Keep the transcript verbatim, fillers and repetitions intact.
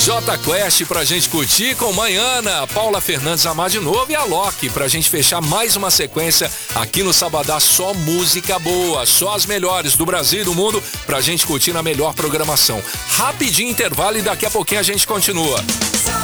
J Quest pra gente curtir com Manhana, Paula Fernandes Amar de novo e a Loki pra gente fechar mais uma sequência aqui no Sabadá, só música boa, só as melhores do Brasil e do mundo pra gente curtir na melhor programação. Rapidinho intervalo e daqui a pouquinho a gente continua.